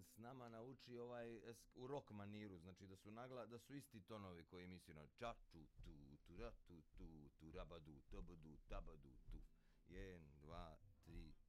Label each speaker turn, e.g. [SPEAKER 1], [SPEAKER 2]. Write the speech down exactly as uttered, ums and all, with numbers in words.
[SPEAKER 1] s nama nauči ovaj u rock maniru, znači da su nagla, da su isti tonovi koji misli na ča tu tu tu ra tu tu tu rabadu tabadu tabadu tu. jedan, dva, tri,